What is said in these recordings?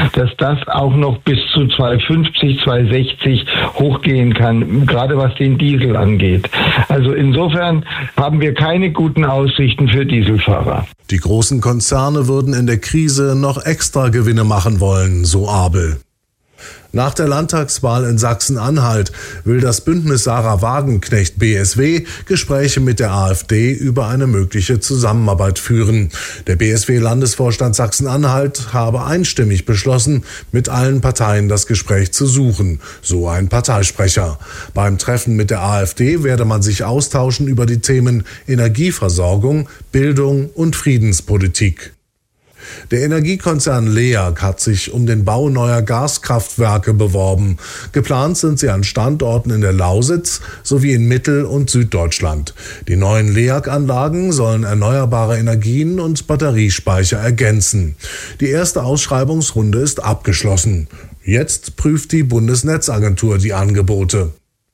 dass das auch noch bis zu 250, 260 hochgehen kann, gerade was den Diesel angeht. Also insofern haben wir keine guten Aussichten für Dieselfahrer. Die großen Konzerne würden in der Krise noch extra Gewinne machen wollen, so Abel. Nach der Landtagswahl in Sachsen-Anhalt will das Bündnis Sarah Wagenknecht BSW Gespräche mit der AfD über eine mögliche Zusammenarbeit führen. Der BSW-Landesvorstand Sachsen-Anhalt habe einstimmig beschlossen, mit allen Parteien das Gespräch zu suchen, so ein Parteisprecher. Beim Treffen mit der AfD werde man sich austauschen über die Themen Energieversorgung, Bildung und Friedenspolitik. Der Energiekonzern LEAG hat sich um den Bau neuer Gaskraftwerke beworben. Geplant sind sie an Standorten in der Lausitz sowie in Mittel- und Süddeutschland. Die neuen LEAG-Anlagen sollen erneuerbare Energien und Batteriespeicher ergänzen. Die erste Ausschreibungsrunde ist abgeschlossen. Jetzt prüft die Bundesnetzagentur die Angebote.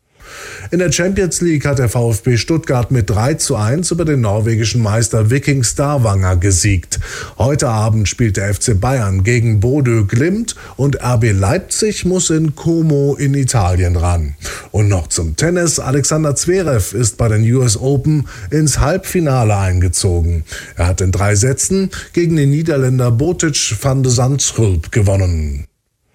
In der Champions League hat der VfB Stuttgart mit 3:1 über den norwegischen Meister Viking Stavanger gesiegt. Heute Abend spielt der FC Bayern gegen Bodø Glimt und RB Leipzig muss in Como in Italien ran. Und noch zum Tennis. Alexander Zverev ist bei den US Open ins Halbfinale eingezogen. Er hat in 3 Sätzen gegen den Niederländer Botic van de Zandschulp gewonnen.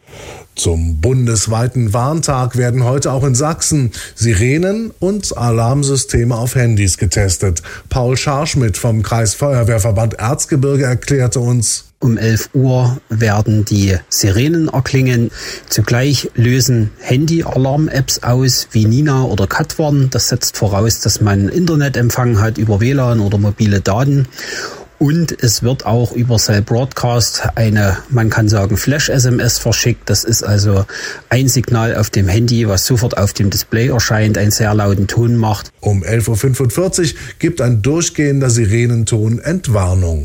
Zum bundesweiten Warntag werden heute auch in Sachsen Sirenen und Alarmsysteme auf Handys getestet. Paul Scharschmidt vom Kreisfeuerwehrverband Erzgebirge erklärte uns: Um 11 Uhr werden die Sirenen erklingen. Zugleich lösen Handy-Alarm-Apps aus wie Nina oder Katwarn. Das setzt voraus, dass man Internetempfang hat über WLAN oder mobile Daten. Und es wird auch über Cell Broadcast eine, man kann sagen, Flash-SMS verschickt. Das ist also ein Signal auf dem Handy, was sofort auf dem Display erscheint, einen sehr lauten Ton macht. Um 11.45 Uhr gibt ein durchgehender Sirenenton Entwarnung.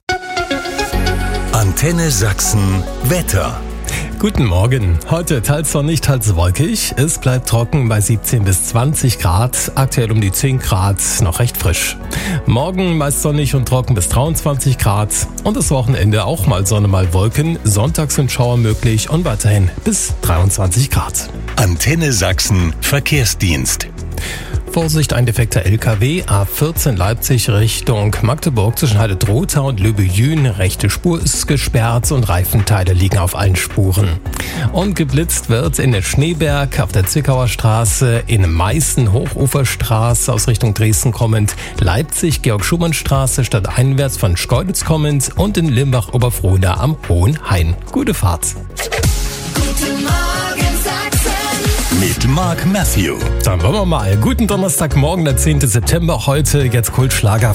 Antenne Sachsen Wetter. Guten Morgen. Heute teils sonnig, teils wolkig. Es bleibt trocken bei 17 bis 20 Grad. Aktuell um die 10 Grad, noch recht frisch. Morgen meist sonnig und trocken bis 23 Grad. Und das Wochenende auch mal Sonne, mal Wolken. Sonntags sind Schauer möglich und weiterhin bis 23 Grad. Antenne Sachsen Verkehrsdienst. Vorsicht, ein defekter LKW, A14 Leipzig Richtung Magdeburg zwischen Heide-Drotha und Löbejün. Rechte Spur ist gesperrt und Reifenteile liegen auf allen Spuren. Und geblitzt wird in der Schneeberg auf der Zwickauer Straße, in Meißen Hochuferstraße aus Richtung Dresden kommend, Leipzig Georg-Schumann-Straße stadteinwärts von Schkeuditz kommend und in Limbach-Oberfrohna am Hohen Hain. Gute Fahrt. Guten Morgen Sachsen. Mit Mark Matthew. Dann wollen wir mal. Guten Donnerstagmorgen, der 10. September. Heute jetzt Kultschlager